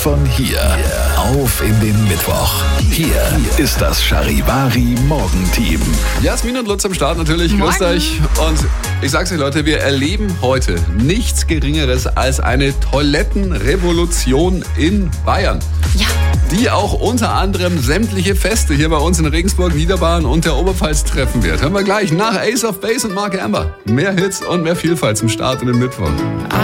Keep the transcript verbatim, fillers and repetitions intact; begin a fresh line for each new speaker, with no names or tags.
von hier auf in den Mittwoch. Hier ist das Charivari Morgenteam.
Jasmin und Lutz am Start natürlich.
Morgen.
Grüßt euch. Und ich sag's euch, Leute, wir erleben heute nichts Geringeres als eine Toilettenrevolution in Bayern.
Ja.
Die auch unter anderem sämtliche Feste hier bei uns in Regensburg, Niederbayern und der Oberpfalz treffen wird. Hören wir gleich nach Ace of Base und Mark Amber. Mehr Hits und mehr Vielfalt zum Start in den Mittwoch.